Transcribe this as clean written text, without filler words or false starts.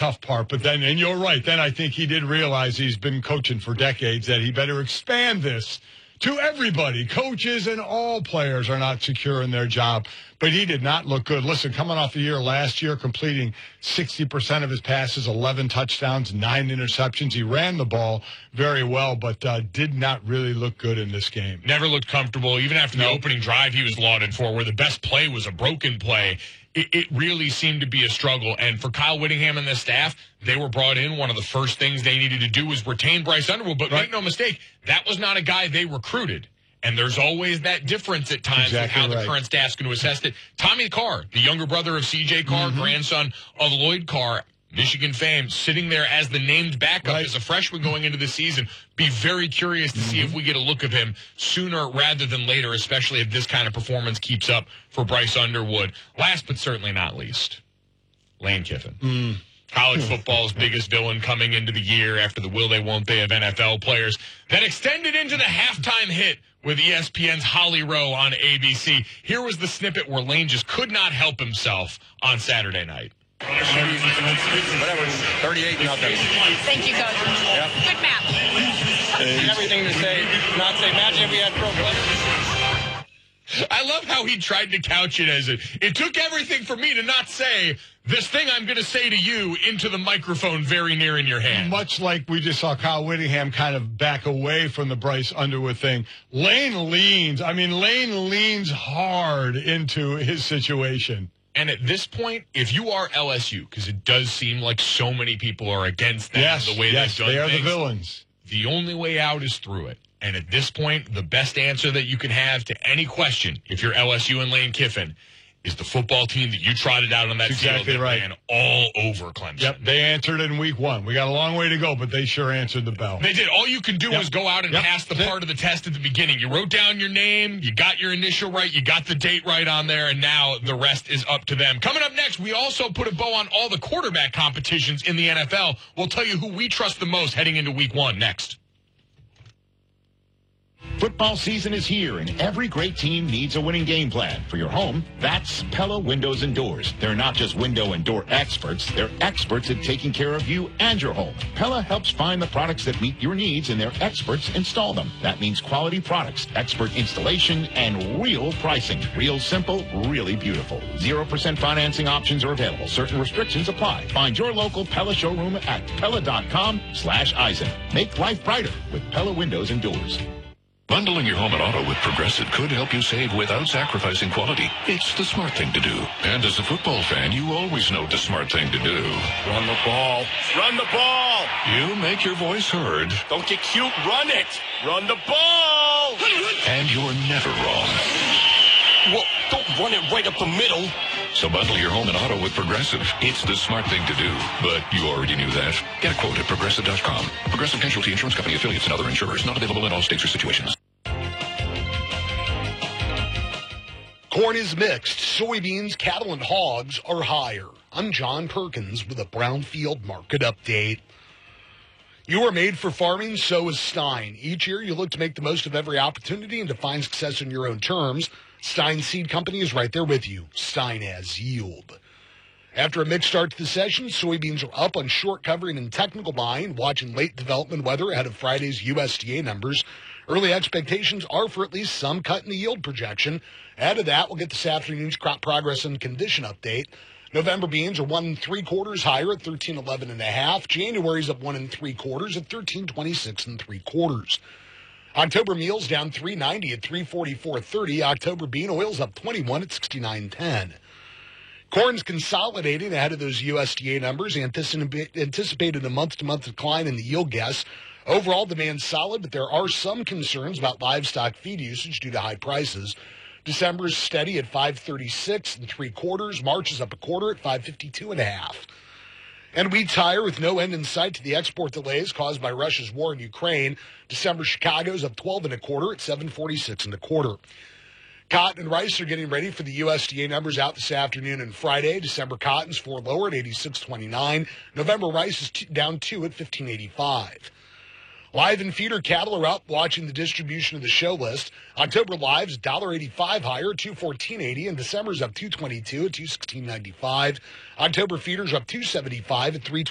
tough part. But then, and you're right, then I think he did realize he's been coaching for decades that he better expand this to everybody. Coaches and all players are not secure in their job. But he did not look good. Listen, coming off a year last year, completing 60% of his passes, 11 touchdowns, 9 interceptions. He ran the ball very well, but did not really look good in this game. Never looked comfortable. Even after the opening drive he was lauded for, where the best play was a broken play, it really seemed to be a struggle. And for Kyle Whittingham and the staff, they were brought in. One of the first things they needed to do was retain Bryce Underwood. But make no mistake, that was not a guy they recruited. And there's always that difference at times with how the current staff's going to assess it. Tommy Carr, the younger brother of C.J. Carr, grandson of Lloyd Carr, Michigan fame, sitting there as the named backup as a freshman going into the season. Be very curious to see if we get a look of him sooner rather than later, especially if this kind of performance keeps up for Bryce Underwood. Last but certainly not least, Lane Kiffin. College football's biggest villain coming into the year after the will they, won't they of NFL players that extended into the halftime hit with ESPN's Holly Rowe on ABC. Here was the snippet where Lane just could not help himself on Saturday night. Whatever, 38-0. Thank you, Coach. Yep. Good math. Everything to say, not say. Imagine if we had pro players. I love how he tried to couch it as it took everything for me to not say this thing I'm going to say to you into the microphone very near in your hand. Much like we just saw Kyle Whittingham kind of back away from the Bryce Underwood thing. Lane leans hard into his situation. And at this point, if you are LSU, because it does seem like so many people are against them, the way they've done they are things, the villains. The only way out is through it. And at this point, the best answer that you can have to any question, if you're LSU and Lane Kiffin, is the football team that you trotted out on that field that ran all over Clemson. Yep, they answered in week 1. We got a long way to go, but they sure answered the bell. They did. All you can do was go out and pass the part of the test at the beginning. You wrote down your name, you got your initial right, you got the date right on there, and now the rest is up to them. Coming up next, we also put a bow on all the quarterback competitions in the NFL. We'll tell you who we trust the most heading into week 1 next. Football season is here, and every great team needs a winning game plan. For your home, that's Pella Windows and Doors. They're not just window and door experts. They're experts at taking care of you and your home. Pella helps find the products that meet your needs, and their experts install them. That means quality products, expert installation, and real pricing. Real simple, really beautiful. 0% financing options are available. Certain restrictions apply. Find your local Pella showroom at Pella.com/Eisen. Make life brighter with Pella Windows and Doors. Bundling your home and auto with Progressive could help you save without sacrificing quality. It's the smart thing to do. And as a football fan, you always know the smart thing to do. Run the ball. Run the ball. You make your voice heard. Don't get cute. Run it. Run the ball. And you're never wrong. Well, don't run it right up the middle. So bundle your home and auto with Progressive. It's the smart thing to do. But you already knew that. Get a quote at Progressive.com. Progressive Casualty Insurance Company affiliates and other insurers. Not available in all states or situations. Corn is mixed. Soybeans, cattle, and hogs are higher. I'm John Perkins with a Brownfield Market Update. You are made for farming, so is Stein. Each year, you look to make the most of every opportunity and to find success in your own terms. Stein Seed Company is right there with you. Stein has yield. After a mixed start to the session, soybeans are up on short covering and technical buying, watching late development weather ahead of Friday's USDA numbers. Early expectations are for at least some cut in the yield projection. Add to that, we'll get this afternoon's crop progress and condition update. November beans are 1 3/4 higher at 13.11 1/2. January's up 1 3/4 at 13.26 3/4. October meals down 3.90 at 3.44.30. October bean oil's up 21 at 69.10. Corn's consolidating ahead of those USDA numbers. Anticipated a month-to-month decline in the yield guess. Overall demand's solid, but there are some concerns about livestock feed usage due to high prices. December is steady at 5.36 3/4. March is up 1/4 at 5.52 1/2. And wheat's higher with no end in sight to the export delays caused by Russia's war in Ukraine. December Chicago's up 12 1/4 at 7.46 1/4. Cotton and rice are getting ready for the USDA numbers out this afternoon and Friday. December cotton's 4 lower at 86.29. November rice is down 2 at 15.85. Live and feeder cattle are up, watching the distribution of the show list. October live's $1.85 higher, 214.80, and December's up 222 at 216.95. October feeders up 275 at 3.